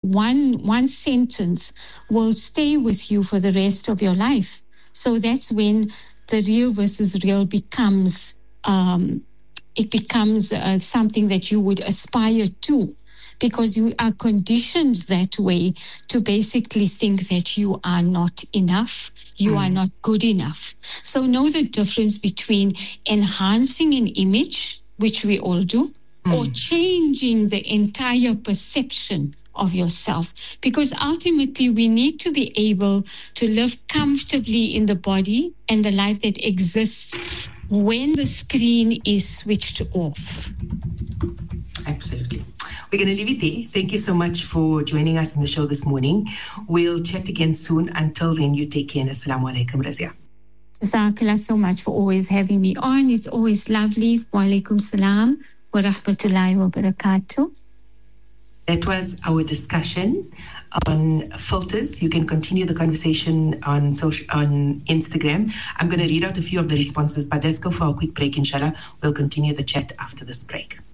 one sentence will stay with you for the rest of your life. So that's when the real versus real becomes something that you would aspire to, because you are conditioned that way to basically think that you are not enough, you are not good enough. So know the difference between enhancing an image, which we all do, or changing the entire perception of yourself. Because ultimately we need to be able to live comfortably in the body and the life that exists when the screen is switched off. Absolutely. We're going to leave it there. Thank you so much for joining us in the show this morning. We'll chat again soon. Until then, you take care. Assalamu alaikum, Razia. Jazakallah so much for always having me on. It's always lovely. Wa alaikum salam wa rahmatullahi wa barakatuh. That was our discussion on filters. You can continue the conversation on Instagram. I'm going to read out a few of the responses, but let's go for a quick break, inshallah. We'll continue the chat after this break.